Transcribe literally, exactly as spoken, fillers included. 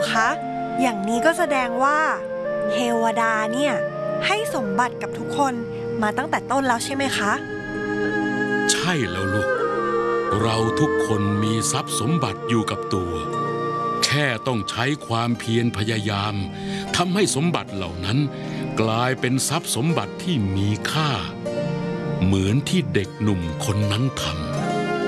คะ อย่างนี้ก็แสดงว่าเทวดาเนี่ยให้สมบัติกับทุกคนมาตั้งแต่ต้นแล้วใช่ไหมคะใช่แล้วลูกเราทุกคนมีทรัพย์สมบัติอยู่กับตัวแค่ต้องใช้ความเพียรพยายามทำให้สมบัติเหล่านั้นกลายเป็นทรัพย์สมบัติที่มีค่าเหมือนที่เด็กหนุ่มคนนั้นทำ